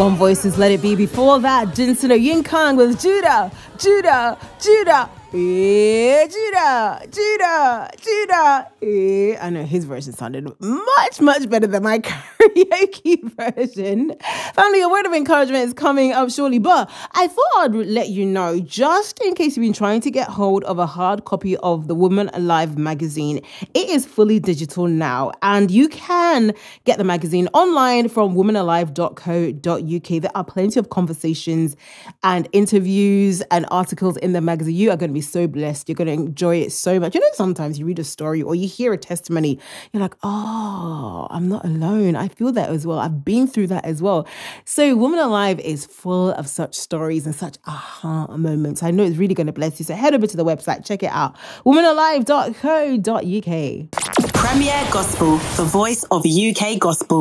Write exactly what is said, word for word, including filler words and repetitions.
One Voice's Let It Be. Before that, Jinsono Yin Kang with Judah, Judah, Judah. Yeah, Judah, Judah, Judah. Yeah. I know his version sounded much, much better than my karaoke version. Family, a word of encouragement is coming up shortly, but I thought I'd let you know, just in case you've been trying to get hold of a hard copy of the Woman Alive magazine. It is fully digital now, and you can get the magazine online from woman alive dot co dot uk. There are plenty of conversations and interviews and articles in the magazine. You are going to be so blessed. You're going to enjoy it so much. You know, sometimes you read a story or you hear a testimony, you're like, oh, I'm not alone. I feel that as well. I've been through that as well. So Woman Alive is full of such stories and such aha moments. I know it's really going to bless you. So head over to the website, check it out. woman alive dot co dot uk. Premier Gospel, the voice of U K gospel.